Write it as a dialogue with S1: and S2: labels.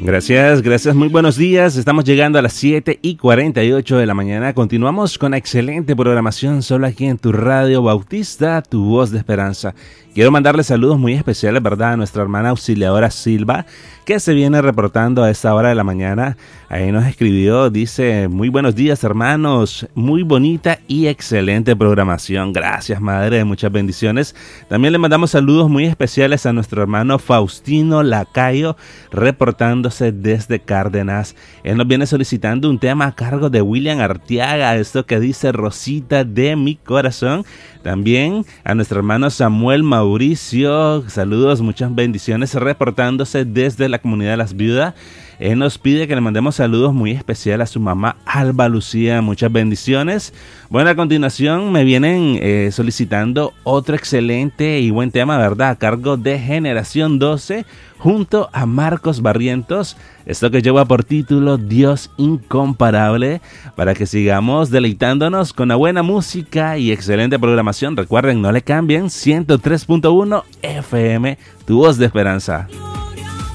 S1: Gracias, muy buenos días. Estamos llegando a las 7:48 de la mañana. Continuamos con excelente programación solo aquí en tu radio Bautista, tu voz de esperanza. Quiero mandarle saludos muy especiales, ¿verdad?, a nuestra hermana auxiliadora Silva, que se viene reportando a esta hora de la mañana. Ahí nos escribió, dice: muy buenos días, hermanos, muy bonita y excelente programación. Gracias, madre, muchas bendiciones. También le mandamos saludos muy especiales a nuestro hermano Faustino Lacayo, reportándose desde Cárdenas. Él nos viene solicitando un tema a cargo de William Arteaga, esto que dice Rosita de mi corazón. También a nuestro hermano Samuel Mauricio, saludos, muchas bendiciones, reportándose desde la comunidad de las viudas. Él nos pide que le mandemos saludos muy especiales a su mamá Alba Lucía, muchas bendiciones. Bueno, a continuación me vienen solicitando otro excelente y buen tema, ¿verdad?, a cargo de Generación 12, junto a Marcos Barrientos. Esto que lleva por título Dios Incomparable, para que sigamos deleitándonos con la buena música y excelente programación. Recuerden, no le cambien, 103.1 FM, tu voz de esperanza.